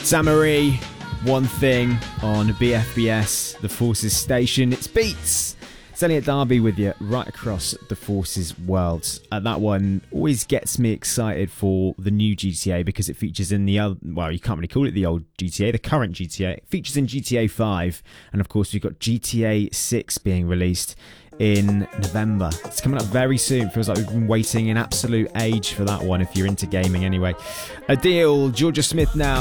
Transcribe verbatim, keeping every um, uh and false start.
Samarie, One Thing on B F B S, the Forces station. It's Beats. It's Elliot Darby with you right across the Forces world. Uh, that one always gets me excited for the new G T A because it features in the other, well, you can't really call it the old G T A, the current G T A. It features in G T A five, and of course we've got G T A six being released in November. It's coming up very soon. Feels like we've been waiting an absolute age for that one if you're into gaming anyway. Adele, Georgia Smith now.